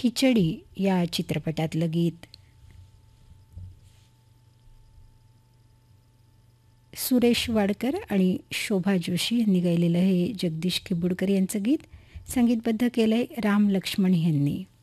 खिचडी या चित्रपटातलं गीत. सुरेश वाडकर आणि शोभा जोशी यांनी गायलेलं हे जगदीश किबुडकर यांचं गीत संगीतबद्ध केलंय राम लक्ष्मण यांनी.